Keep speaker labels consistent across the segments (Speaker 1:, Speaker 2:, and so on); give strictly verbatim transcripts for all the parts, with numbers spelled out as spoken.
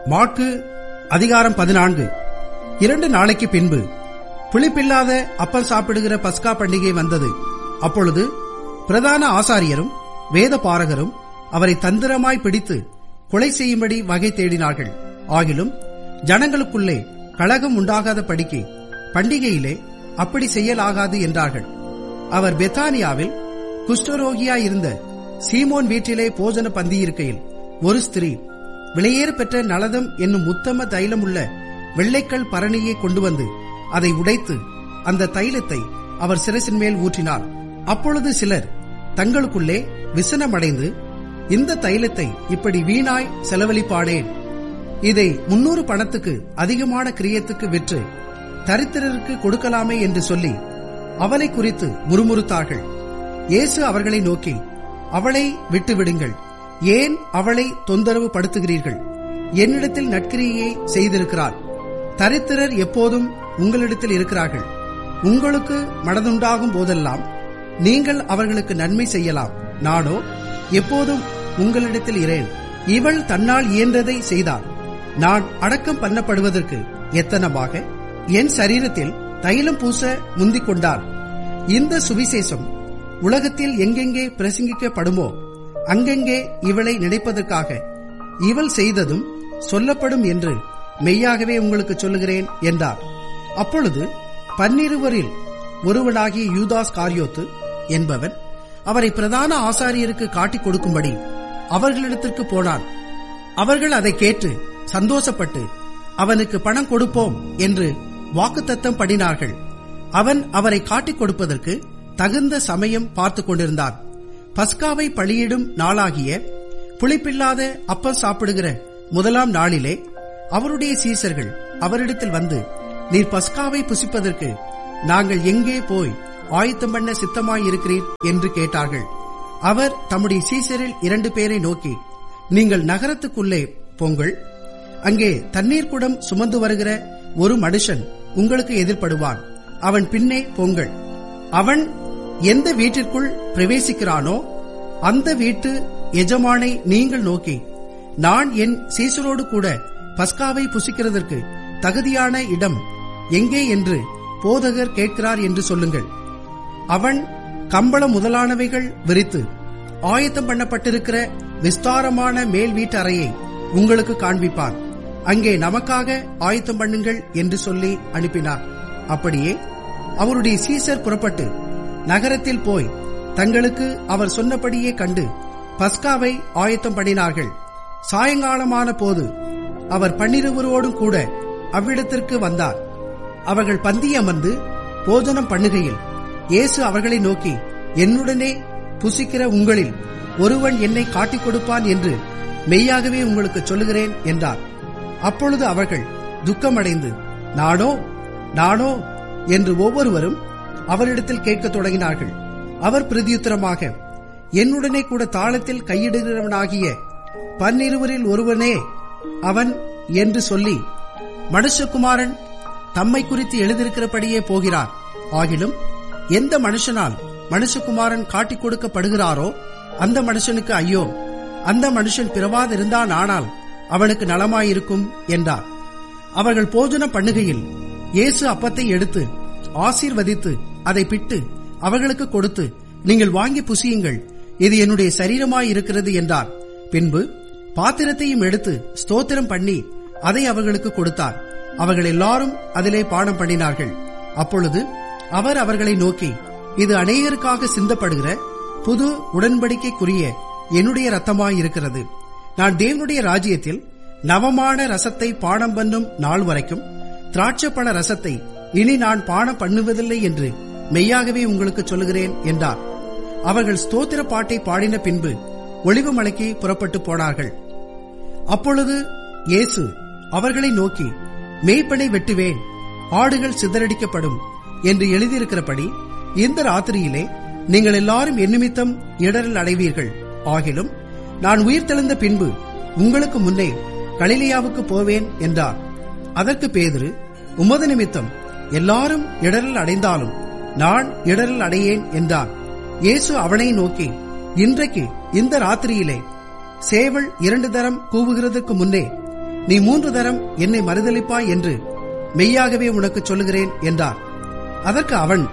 Speaker 1: மாற்கு அதிகாரம் பதினான்கு. இரண்டு நாளைக்கு பின்பு புளிப்பில்லாத அப்பம் சாப்பிடுகிற பஸ்கா பண்டிகை வந்தது. அப்பொழுது பிரதான ஆசாரியரும் வேத பாரகரும் அவரை தந்திரமாய் பிடித்து கொலை செய்யும்படி வகை தேடினார்கள். ஆகிலும் ஜனங்களுக்குள்ளே கலகம் உண்டாகாத படிக்கு பண்டிகையிலே அப்படி செய்யலாகாது என்றார்கள். அவர் பெத்தானியாவில் குஷ்டரோகியாயிருந்த சீமோன் வீட்டிலே போஜன பந்தியிருக்கையில் ஒரு ஸ்திரீ விலையேற பெற்ற நலதம் என்னும் உத்தம தைலமுள்ள வெள்ளைக்கல் பரணியை கொண்டு வந்து அதை உடைத்து அந்த தைலத்தை அவர் சிரசின் மேல் ஊற்றினார். அப்பொழுது சிலர் தங்களுக்குள்ளே விசனமடைந்து, இந்த தைலத்தை இப்படி வீணாய் செலவழிப்பானேன், இதை முன்னூறு பணத்துக்கு அதிகமான கிரியத்துக்கு விற்று தரித்திரருக்கு கொடுக்கலாமே என்று சொல்லி அவளை குறித்து முறுமுறுத்தார்கள். இயேசு அவர்களை நோக்கி, அவளை விட்டுவிடுங்கள், ஏன் அவளை தொந்தரவு படுத்துகிறீர்கள்? என்னிடத்தில் நற்கிரியை செய்திருக்கிறார். தரித்திரர் எப்போதும் உங்களிடத்தில் இருக்கிறார்கள். உங்களுக்கு மனதுண்டாகும் போதெல்லாம் நீங்கள் அவர்களுக்கு நன்மை செய்யலாம். நானோ எப்போதும் உங்களிடத்தில் இரேன். இவள் தன்னால் இயன்றதை செய்தார். நான் அடக்கம் பண்ணப்படுவதற்கு எத்தனமாக என் சரீரத்தில் தைலம் பூச முந்திக் கொண்டார். இந்த சுவிசேஷம் உலகத்தில் எங்கெங்கே பிரசங்கிக்கப்படுமோ அங்கெங்கே இவளை நினைப்பதற்காக இவள் செய்ததும் சொல்லப்படும் என்று மெய்யாகவே உங்களுக்கு சொல்லுகிறேன் என்றார். அப்பொழுது பன்னிருவரில் ஒருவனாகிய யூதாஸ் காரியோத்து என்பவன் அவரை பிரதான ஆசாரியருக்கு காட்டிக் கொடுக்கும்படி அவர்களிடத்திற்கு போனான். அவர்கள் அதை கேட்டு சந்தோஷப்பட்டு அவனுக்கு பணம் கொடுப்போம் என்று வாக்குத்தத்தம் பண்ணினார்கள். அவன் அவரை காட்டிக் கொடுப்பதற்கு தகுந்த சமயம் பார்த்து கொண்டிருந்தான். பஸ்காவை பலியிடும் நாளாகிய புளிப்பில்லாத அப்பம் சாப்பிடுகிற முதலாம் நாளிலே அவருடைய சீசர்கள் அவரிடத்தில் வந்து, நீர் பஸ்காவை புசிப்பதற்கு நாங்கள் எங்கே போய் ஆயத்தம் பண்ண சித்தமாயிருக்கிறீர் என்று கேட்டார்கள். அவர் தம்முடைய சீசரில் இரண்டு பேரை நோக்கி, நீங்கள் நகரத்துக்குள்ளே போங்கள், அங்கே தண்ணீர் குடம் சுமந்து வருகிற ஒரு மனுஷன் உங்களுக்கு எதிர்படுவான், அவன் பின்னே போங்கள். அவன் எந்த வீட்டிற்குள் பிரவேசிக்கிறானோ அந்த வீட்டு எஜமானை நீங்கள் நோக்கி, நான் என் சீசரோடு கூட பஸ்காவை புசிக்கிறதற்கு தகுதியான இடம் எங்கே என்று போதகர் கேட்கிறார் என்று சொல்லுங்கள். அவன் கம்பளம் முதலானவைகள் விரித்து ஆயத்தம் பண்ணப்பட்டிருக்கிற விஸ்தாரமான மேல் வீட்டு அறையை உங்களுக்கு காண்பிப்பான். அங்கே நமக்காக ஆயத்தம் பண்ணுங்கள் என்று சொல்லி அனுப்பினார். அப்படியே அவருடைய சீசர் புறப்பட்டு நகரத்தில் போய் தங்களுக்கு அவர் சொன்னபடியே கண்டு பஸ்காவை ஆயத்தம் பண்ணினார்கள். சாயங்காலமான போது அவர் பன்னிருவரோடும் கூட அவ்விடத்திற்கு வந்தார். அவர்கள் பந்தி அமர்ந்து போஜனம் பண்ணுகையில் இயேசு அவர்களை நோக்கி, என்னுடனே புசிக்கிற உங்களில் ஒருவன் என்னை காட்டிக் கொடுப்பான் என்று மெய்யாகவே உங்களுக்கு சொல்லுகிறேன் என்றார். அப்பொழுது அவர்கள் துக்கமடைந்து, நானோ நானோ என்று ஒவ்வொருவரும் அவரிடத்தில் கேட்கத் தொடங்கினார்கள். அவர் பிரதியுத்தரமாக, என்னுடனே கூட தாளத்தில் கையிடுகிறவனாகிய பன்னிருவரில் ஒருவனே அவன் என்று சொல்லி, மனுஷகுமாரன் தம்மை குறித்து எழுதியிருக்கிறபடியே போகிறார். ஆகிலும் எந்த மனுஷனால் மனுஷகுமாரன் காட்டிக் கொடுக்கப்படுகிறாரோ அந்த மனுஷனுக்கு ஐயோ, அந்த மனுஷன் பிறவாதிருந்தான் ஆனால் அவனுக்கு நலமாயிருக்கும் என்றார். அவர்கள் போஜனம் பண்ணுகையில் இயேசு அப்பத்தை எடுத்து ஆசீர்வதித்து அதை பிட்டு அவர்களுக்கு கொடுத்து, நீங்கள் வாங்கி புசியுங்கள், இது என்னுடைய சரீரமாயிருக்கிறது என்றார். பின்பு பாத்திரத்தையும் எடுத்து ஸ்தோத்திரம் பண்ணி அதை அவர்களுக்கு கொடுத்தார். அவர்கள் எல்லாரும் அதிலே பானம் பண்ணினார்கள். அப்பொழுது அவர் அவர்களை நோக்கி, இது அநேகருக்காக சிந்தப்படுகிற புது உடன்படிக்கைக்குரிய என்னுடைய இரத்தமாயிருக்கிறது. நான் தேவனுடைய ராஜ்யத்தில் நவமான ரசத்தை பானம் பண்ணும் நாள் வரைக்கும் திராட்சைப்பழ ரசத்தை இனி நான் பானம் பண்ணுவதில்லை என்று மெய்யாகவே உங்களுக்கு சொல்லுகிறேன் என்றார். அவர்கள் ஸ்தோத்திர பாட்டை பாடின பின்பு ஒலிவ மலைக்கு புறப்பட்டு போனார்கள். அப்பொழுது இயேசு அவர்களை நோக்கி, மேய்ப்பனை வெட்டுவேன், ஆடுகள் சிதறடிக்கப்படும் என்று எழுதியிருக்கிறபடி இந்த ராத்திரியிலே நீங்கள் எல்லாரும் என் நிமித்தம் இடரல் அடைவீர்கள். ஆகிலும் நான் உயிர்த்தெழுந்த பின்பு உங்களுக்கு முன்னே கலிலேயாவுக்கு போவேன் என்றார். அதற்கு பேதுரு, உமது நிமித்தம் எல்லாரும் இடரல் அடைந்தாலும் நான் இடரல் அடையேன் என்றார். இயேசு அவனை நோக்கி, இன்றைக்கு இந்த ராத்திரியிலே சேவல் இரண்டு தரம் கூவுகிறதற்கு முன்னே நீ மூன்று தரம் என்னை மறுதலிப்பாய் என்று மெய்யாகவே உனக்கு சொல்லுகிறேன் என்றார். அதற்கு அவன்,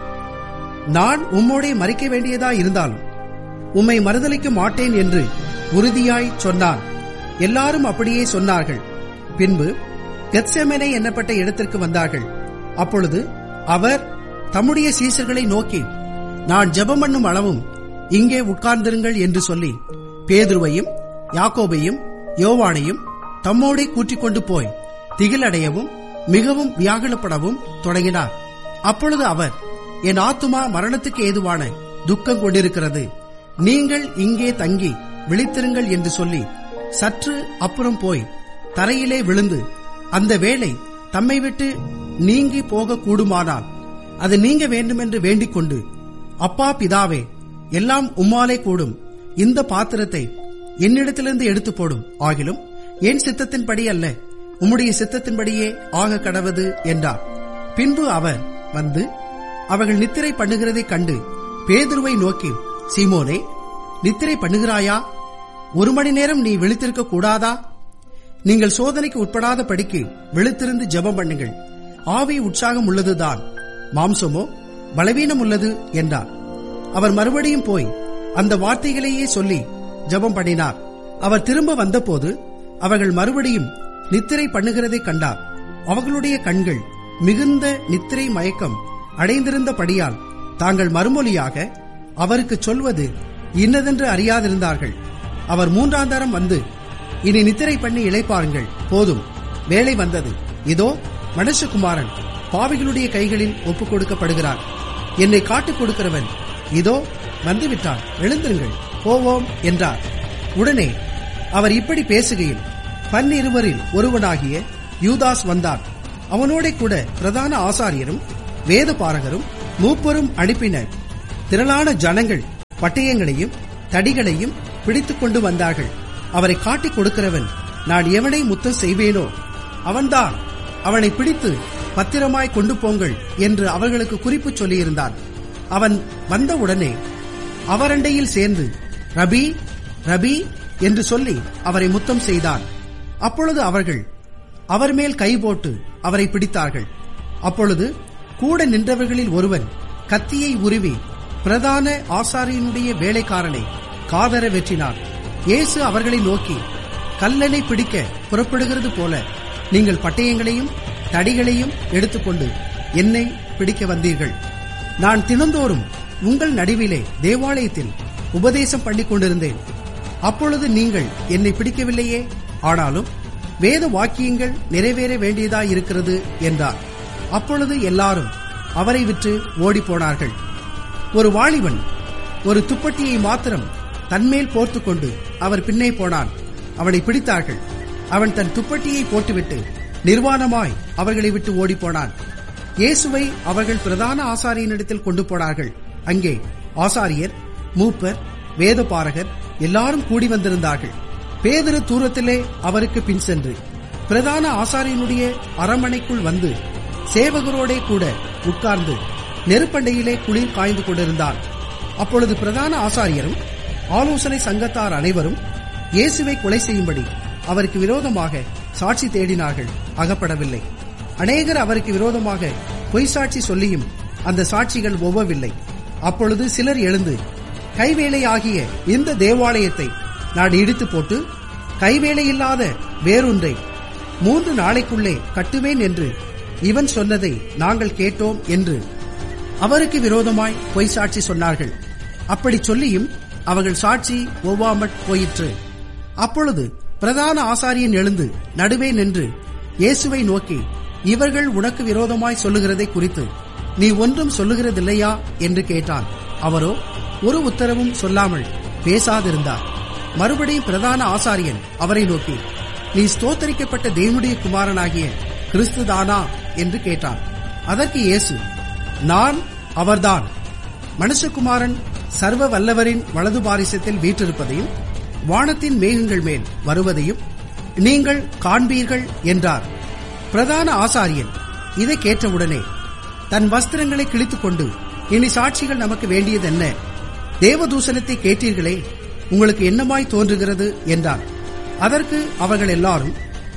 Speaker 1: நான் உம்மோடே மறிக்க வேண்டியதா இருந்தாலும் உம்மை மறுதலிக்க மாட்டேன் என்று உறுதியாய் சொன்னான். எல்லாரும் அப்படியே சொன்னார்கள். பின்பு கெத்செமனே என்னப்பட்ட இடத்திற்கு வந்தார்கள். அப்பொழுது அவர் தம்முடைய சீசர்களை நோக்கி, நான் ஜெபம் பண்ணும் அளவும் இங்கே உட்கார்ந்திருங்கள் என்று சொல்லி பேதுருவையும் யாக்கோபையும் யோவானையும் தம்மோடே கூட்டிக் கொண்டு போய் திகிலடையவும் மிகவும் வியாகுலப்படவும் தொடங்கினார். அப்பொழுது அவர், என் ஆத்துமா மரணத்துக்கு ஏதுவான துக்கம் கொண்டிருக்கிறது, நீங்கள் இங்கே தங்கி விழித்திருங்கள் என்று சொல்லி சற்று அப்புறம் போய் தரையிலே விழுந்து, அந்த வேளை தம்மை விட்டு நீங்கி போக கூடுமானால் அது நீங்க வேண்டுமென்று வேண்டிக் கொண்டு, அப்பா பிதாவே, எல்லாம் உம்மாலே கூடும், இந்த பாத்திரத்தை என்னிடத்திலிருந்து எடுத்து போடும், ஆகிலும் என் சித்தத்தின்படி அல்ல, உம்முடைய சித்தத்தின்படியே ஆக கடவது என்றார். பின்பு அவர் வந்து அவர்கள் நித்திரை பண்ணுகிறதை கண்டு பேதுருவை நோக்கி, சீமோனே, நித்திரை பண்ணுகிறாயா? ஒரு மணி நேரம் நீ விழித்திருக்க கூடாதா? நீங்கள் சோதனைக்கு உட்படாத படிக்கு விழித்திருந்து ஜெபம் பண்ணுங்கள். ஆவி உற்சாகம் உள்ளதுதான், மாம்சமோ பலவீனம் உள்ளது என்றார். அவர் மறுபடியும் போய் அந்த வார்த்தைகளையே சொல்லி ஜெபம் பண்ணினார். அவர் திரும்ப வந்தபோது அவர்கள் மறுபடியும் நித்திரை பண்ணுகிறதை கண்டார். அவர்களுடைய கண்கள் மிகுந்த நித்திரை மயக்கம் அடைந்திருந்தபடியால் தாங்கள் மறுமொழியாக அவருக்கு சொல்வது இன்னதென்று அறியாதிருந்தார்கள். அவர் மூன்றாம் தரம் வந்து, இனி நித்திரை பண்ணி இளைப்பாருங்கள், போதும், வேலை வந்தது, இதோ மனுஷகுமாரன் பாவிகளுடைய கைகளில் ஒப்புக் கொடுக்கப்படுகிறார், என்னை காட்டிக் கொடுக்கிறவன் இதோ வந்துவிட்டான், எழுந்திருங்கள், போவோம் என்றார். உடனே அவர் இப்படி பேசுகையில் பன்னிருவரில் ஒருவனாகிய யூதாஸ் வந்தான். அவனோட கூட பிரதான ஆசாரியரும் வேத பாரகரும் மூப்பரும் அனுப்பினர். திரளான ஜனங்கள் பட்டயங்களையும் தடிகளையும் பிடித்துக் கொண்டு வந்தார்கள். அவரை காட்டிக் கொடுக்கிறவன் நான் எவனை முத்தம் செய்வேனோ அவன்தான், அவனை பிடித்து பத்திரமாய் கொண்டு போங்கள் என்று அவர்களுக்கு குறிப்பு சொல்லியிருந்தான். அவன் வந்தவுடனே அவரண்டையில் சேர்ந்து ரபி ரபி என்று சொல்லி அவரை முத்தம் செய்தான். அப்பொழுது அவர்கள் அவர் மேல் கை போட்டு அவரை பிடித்தார்கள். அப்பொழுது கூட நின்றவர்களில் ஒருவன் கத்தியை உருவி பிரதான ஆசாரியனுடைய வேலைக்காரனை காதர வெற்றினார். இயேசு அவர்களை நோக்கி, கல்லனை பிடிக்க புறப்படுகிறது போல நீங்கள் பட்டயங்களையும் தடிகளையும் எடுத்துக்கொண்டு என்னை பிடிக்க வந்தீர்கள். நான் தினந்தோறும் உங்கள் நடுவிலே தேவாலயத்தில் உபதேசம் பண்ணிக் கொண்டிருந்தேன். அப்பொழுது நீங்கள் என்னை பிடிக்கவில்லையே, ஆனாலும் வேத வாக்கியங்கள் நிறைவேற வேண்டியதாயிருக்கிறது என்றார். அப்பொழுது எல்லாரும் அவரை விட்டு ஓடி போனார்கள். ஒரு வாலிபன் ஒரு துப்பட்டியை மாத்திரம் தன்மேல் போர்த்துக் கொண்டு அவர் பின்னே போனான். அவனை பிடித்தார்கள். அவன் தன் துப்பட்டியை போட்டுவிட்டு நிர்வாணமாய் அவர்களை விட்டு ஓடி போனான். இயேசுவை அவர்கள் பிரதான ஆசாரியனிடத்தில் கொண்டு போனார்கள். அங்கே ஆசாரியர், மூப்பர், வேத பாரகர் எல்லாரும் கூடி வந்திருந்தார்கள். பேதுரு தூரத்திலே அவருக்கு பின் சென்று பிரதான ஆசாரியனுடைய அரமனைக்குள் வந்து சேவகரோடே கூட உட்கார்ந்து நெருப்பண்டையிலே குளிர் காய்ந்து கொண்டிருந்தான். அப்பொழுது பிரதான ஆசாரியரும் ஆலோசனை சங்கத்தார் அனைவரும் இயேசுவை கொலை செய்யும்படி அவருக்கு விரோதமாக சாட்சி தேடினார்கள், அகப்படவில்லை. அநேகர் அவருக்கு விரோதமாக பொய் சாட்சி சொல்லியும் அந்த சாட்சிகள் ஒவ்வவில்லை. அப்பொழுது சிலர் எழுந்து, கைவேலையாகிய இந்த தேவாலயத்தை நான் இடித்து போட்டு கைவேலையில்லாத வேறொன்றை மூன்று நாளைக்குள்ளே கட்டுவேன் என்று இவன் சொன்னதை நாங்கள் கேட்டோம் என்று அவருக்கு விரோதமாய் பொய் சாட்சி சொன்னார்கள். அப்படி சொல்லியும் அவர்கள் சாட்சி ஒவ்வாமற் போயிற்று. அப்பொழுது பிரதான ஆசாரியன் எழுந்து நடுவே நின்று இயேசுவை நோக்கி, இவர்கள் உனக்கு விரோதமாய் சொல்லுகிறதை குறித்து நீ ஒன்றும் சொல்லுகிறதில்லையா என்று கேட்டான். அவரோ ஒரு உத்தரவும் சொல்லாமல் பேசாதிருந்தார். மறுபடியும் பிரதான ஆசாரியன் அவரை நோக்கி, நீ ஸ்தோத்தரிக்கப்பட்ட தேவனுடைய குமாரனாகிய கிறிஸ்துதானா என்று கேட்டான். அதற்கு இயேசு, நான் அவர்தான். மனுஷகுமாரன் சர்வ வல்லவரின் வலது பாரிசத்தில் வீற்றிருப்பதையும் வானத்தின் மேகங்கள் மேல் வருவதையும் நீங்கள் காண்பீர்கள் என்றார். பிரதான ஆசாரியன் இதை கேட்டவுடனே தன் வஸ்திரங்களை கிழித்துக் கொண்டு, இனி சாட்சிகள் நமக்கு வேண்டியதென்ன? தேவதூசணத்தை கேட்டீர்களே, உங்களுக்கு என்னமாய் தோன்றுகிறது என்றார். அதற்கு அவர்கள் எல்லாரும்,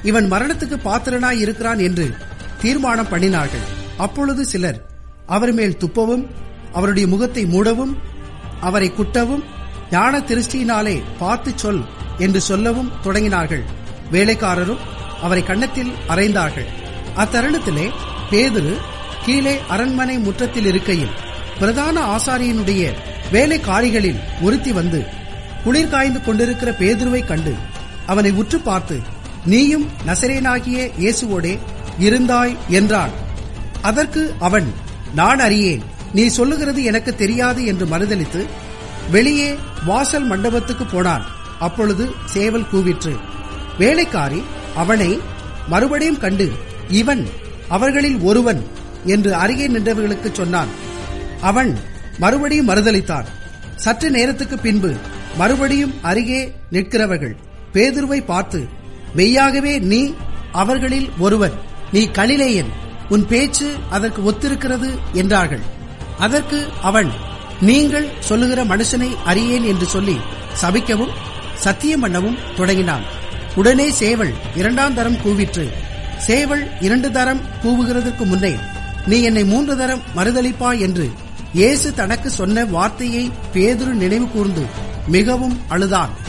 Speaker 1: இவன் மரணத்துக்கு பாத்திரனாய் இருக்கிறான் என்று தீர்மானம் பண்ணினார்கள். அப்பொழுது சிலர் அவர் மேல் துப்பவும் அவருடைய முகத்தை மூடவும் அவரை குட்டவும் ஞான திருஷ்டியினாலே பார்த்து சொல் என்று சொல்லவும் தொடங்கினார்கள். வேலைக்காரரும் அவரை கன்னத்தில் அறைந்தார்கள். அத்தருணத்திலே பேதுரு கீழே அரண்மனை முற்றத்தில் இருக்கையில் பிரதான ஆசாரியனுடைய வேலைக்காரிகளில் ஒருத்தி வந்து குளிர் காய்ந்து கொண்டிருக்கிற பேதுருவை கண்டு அவனை உற்று பார்த்து, நீயும் நசரேனாகிய இயேசுவோடே இருந்தாய் என்றான். அதற்கு அவன், நான் அறியேன், நீ சொல்லுகிறது எனக்கு தெரியாது என்று மறுதலித்து வெளியே வாசல் மண்டபத்துக்கு போனான். அப்பொழுது சேவல் கூவிற்று. வேலைக்காரி அவனை மறுபடியும் கண்டு, இவன் அவர்களில் ஒருவன் என்று அருகே நின்றவர்களுக்கு சொன்னான். அவன் மறுபடியும் மறுதலித்தான். சற்று நேரத்துக்கு பின்பு மறுபடியும் அருகே நிற்கிறவர்கள் பேதுருவை பார்த்து, மெய்யாகவே நீ அவர்களில் ஒருவன், நீ கலிலேயன், உன் பேச்சு அதற்கு ஒத்திருக்கிறது என்றார்கள். அதற்கு அவன், நீங்கள் சொல்லுகிற மனுஷனை அறியேன் என்று சொல்லி சபிக்கவும் சத்தியம் பண்ணவும் தொடங்கினான். உடனே சேவல் இரண்டாம் தரம் கூவிற்று. சேவல் இரண்டு தரம் கூவுகிறதற்கு முன்னே, நீ என்னை மூன்று தரம் மறுதலிப்பாய் என்று இயேசு தனக்கு சொன்ன வார்த்தையை பேதுரு நினைவு கூர்ந்து மிகவும் அழுதான்.